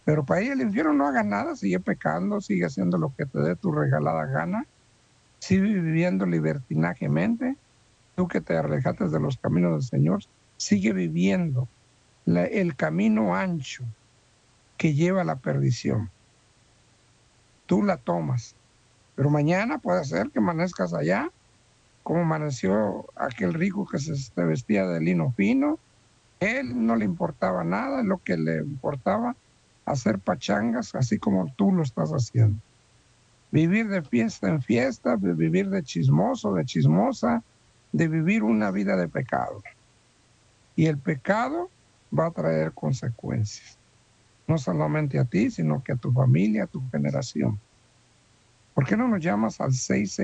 Pero para ir al infierno no hagas nada, sigue pecando, sigue haciendo lo que te dé tu regalada gana, sigue viviendo libertinajemente. Tú que te alejaste de los caminos del Señor, sigue viviendo el camino ancho que lleva a la perdición. Tú la tomas, pero mañana puede ser que amanezcas allá, como amaneció aquel rico que se vestía de lino fino. Él no le importaba nada, lo que le importaba hacer pachangas, así como tú lo estás haciendo. Vivir de fiesta en fiesta, de vivir de chismoso, de chismosa, de vivir una vida de pecado. Y el pecado va a traer consecuencias, no solamente a ti, sino que a tu familia, a tu generación. ¿Por qué no nos llamas al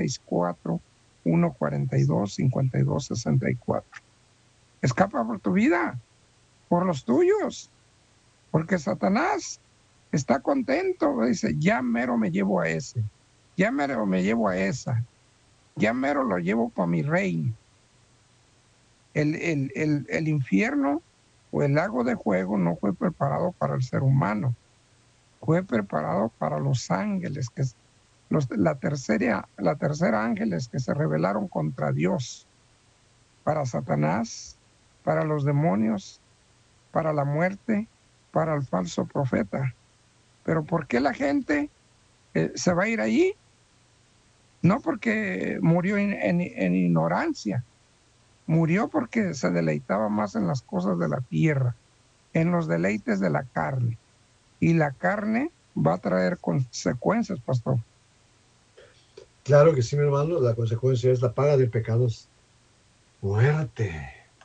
664-142-5264? Escapa por tu vida, por los tuyos, porque Satanás está contento, dice, ya mero me llevo a ese, ya mero me llevo a esa, ya mero lo llevo para mi reino. El infierno o el lago de fuego no fue preparado para el ser humano, fue preparado para los ángeles, la tercera ángeles que se rebelaron contra Dios, para Satanás, para los demonios, para la muerte, para el falso profeta. Pero ¿por qué la gente se va a ir allí? No porque murió en ignorancia, murió porque se deleitaba más en las cosas de la tierra, en los deleites de la carne. Y la carne va a traer consecuencias, pastor. Claro que sí, mi hermano, la consecuencia es la paga del pecado es muerte.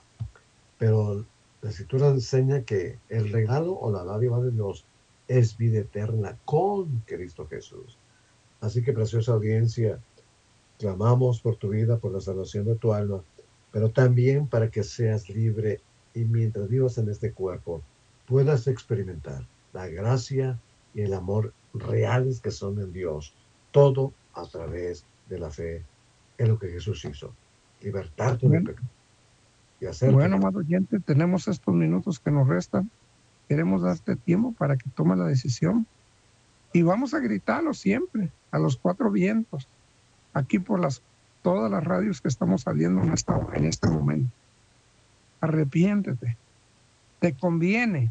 Pero la escritura enseña que el regalo o la dádiva de Dios es vida eterna con Cristo Jesús. Así que, preciosa audiencia, clamamos por tu vida, por la salvación de tu alma, pero también para que seas libre y mientras vivas en este cuerpo, puedas experimentar la gracia y el amor reales que son en Dios, todo a través de la fe en lo que Jesús hizo, libertarte del Bueno, pecado y hacerte bueno, libre. amado oyente, tenemos estos minutos que nos restan. Queremos darte tiempo para que tomes la decisión y vamos a gritarlo siempre, a los cuatro vientos, aquí por todas las radios que estamos saliendo en este momento. Arrepiéntete, te conviene.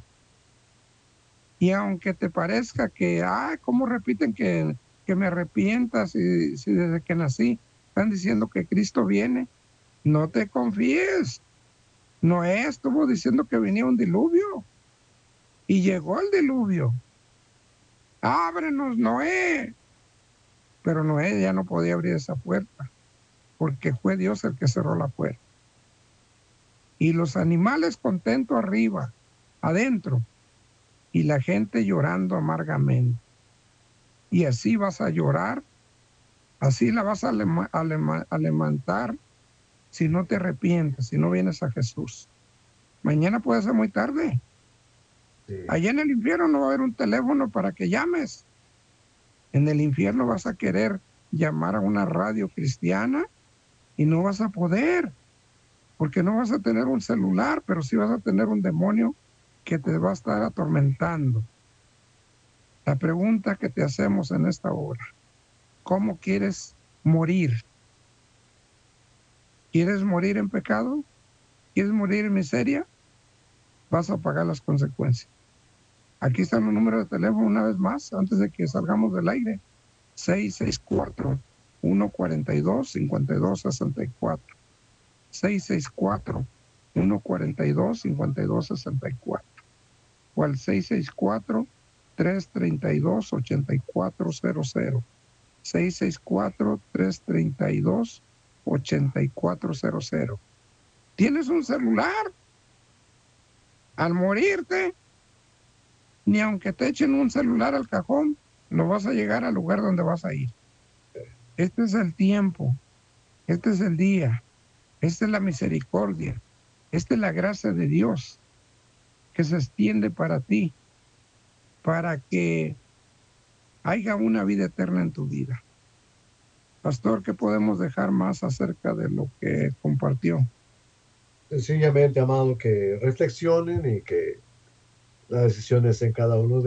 Y aunque te parezca que, ¿cómo repiten que me arrepientas si desde que nací están diciendo que Cristo viene? No te confíes. Noé estuvo diciendo que venía un diluvio y llegó el diluvio. Ábrenos, Noé. Pero Noé ya no podía abrir esa puerta porque fue Dios el que cerró la puerta. Y los animales contentos arriba, adentro, y la gente llorando amargamente. Y así vas a llorar, así la vas a levantar si no te arrepientes, si no vienes a Jesús. Mañana puede ser muy tarde. Sí. Allá en el infierno no va a haber un teléfono para que llames. En el infierno vas a querer llamar a una radio cristiana y no vas a poder, porque no vas a tener un celular, pero sí vas a tener un demonio que te va a estar atormentando. La pregunta que te hacemos en esta hora, ¿cómo quieres morir? ¿Quieres morir en pecado? ¿Quieres morir en miseria? Vas a pagar las consecuencias. Aquí están los números de teléfono una vez más, antes de que salgamos del aire. 664-142-5264. 664-142-5264. O al 664-332-8400. 664-332-8400. ¿Tienes un celular? Al morirte, ni aunque te echen un celular al cajón, no vas a llegar al lugar donde vas a ir. Este es el tiempo, este es el día, esta es la misericordia, esta es la gracia de Dios que se extiende para ti, para que haya una vida eterna en tu vida. Pastor, ¿qué podemos dejar más acerca de lo que compartió? Sencillamente, amado, que reflexionen y que la decisión es en cada uno de